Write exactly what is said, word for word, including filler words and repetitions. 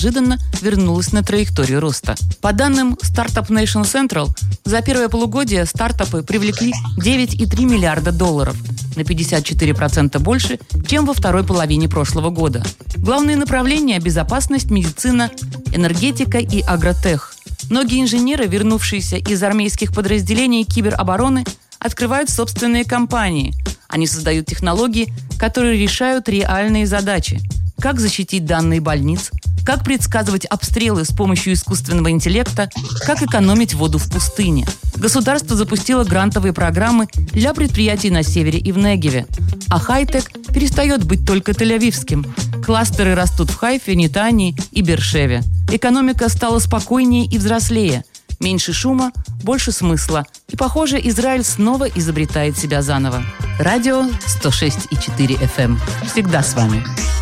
неожиданно вернулась на траекторию роста. По данным Startup Nation Central, за первое полугодие стартапы привлекли девять целых три миллиарда долларов, на пятьдесят четыре процента больше, чем во второй половине прошлого года. Главные направления – безопасность, медицина, энергетика и агротех. Многие инженеры, вернувшиеся из армейских подразделений киберобороны, открывают собственные компании. Они создают технологии, которые решают реальные задачи. Как защитить данные больниц, как предсказывать обстрелы с помощью искусственного интеллекта, как экономить воду в пустыне. Государство запустило грантовые программы для предприятий на севере и в Негеве. А хай-тек перестает быть только тель-авивским. Кластеры растут в Хайфе, Нетании и Бершеве. Экономика стала спокойнее и взрослее. Меньше шума, больше смысла. И, похоже, Израиль снова изобретает себя заново. Радио сто шесть и четыре эф эм. Всегда с вами.